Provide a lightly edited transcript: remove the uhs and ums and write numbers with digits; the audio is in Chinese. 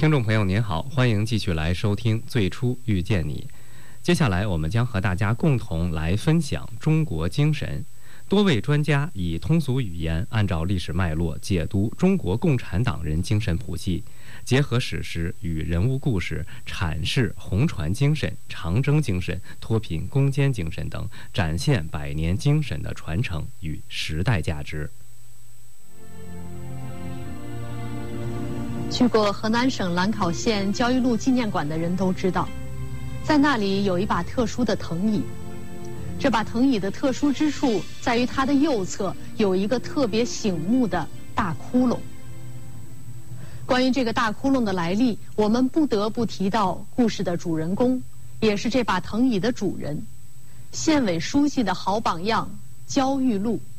听众朋友您好，欢迎继续来收听《最初遇见你》。接下来我们将和大家共同来分享中国精神。多位专家以通俗语言，按照历史脉络解读中国共产党人精神谱系，结合史实与人物故事，阐释红船精神、长征精神、脱贫攻坚精神等，展现百年精神的传承与时代价值。 去过河南省兰考县焦裕禄纪念馆的人都知道，在那里有一把特殊的藤椅。这把藤椅的特殊之处在于它的右侧有一个特别醒目的大窟窿。关于这个大窟窿的来历，我们不得不提到故事的主人公，也是这把藤椅的主人，县委书记的好榜样焦裕禄。